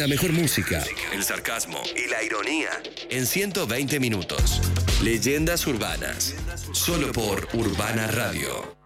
La mejor música, el sarcasmo y la ironía en 120 minutos. Leyendas urbanas, solo por Urbana Radio.